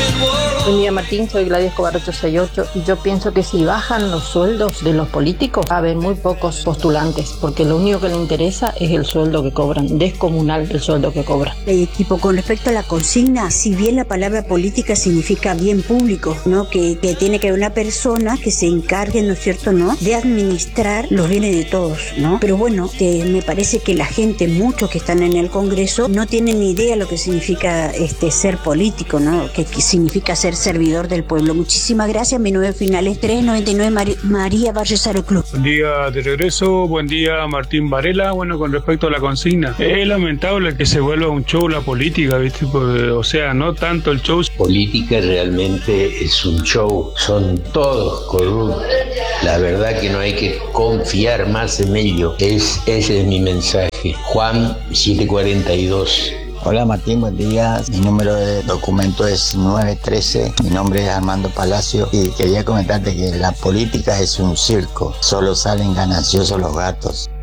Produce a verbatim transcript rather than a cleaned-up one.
Buen día, Martín, soy Gladys Escobar ochocientos sesenta y ocho y yo pienso que si bajan los sueldos de los políticos va a haber muy pocos postulantes, porque lo único que les interesa es el sueldo que cobran, descomunal el sueldo que cobran. Eh, tipo, con respecto a la consigna, si bien la palabra política significa bien público, ¿no? Que, que tiene que haber una persona que se encargue, ¿no es cierto?, ¿no?, de administrar los bienes de todos, ¿no? Pero bueno, eh, me parece que la gente, muchos que están en el Congreso, no tienen ni idea lo que significa este ser político, ¿no? Que, que significa ser servidor del pueblo. Muchísimas gracias. Mi nueve final es tres noventa y nueve Mar- María Barrios Club. Buen día de regreso, buen día Martín Varela. Bueno, con respecto a la consigna, es lamentable que se vuelva un show la política, ¿viste? Porque, o sea, no tanto el show. Política realmente es un show, son todos corruptos. La verdad que no hay que confiar más en ello. Es, ese es mi mensaje. Juan setecientos cuarenta y dos. Hola Martín, buen día. Mi número de documento es nueve trece. Mi nombre es Armando Palacio y quería comentarte que la política es un circo. Solo salen gananciosos los gatos.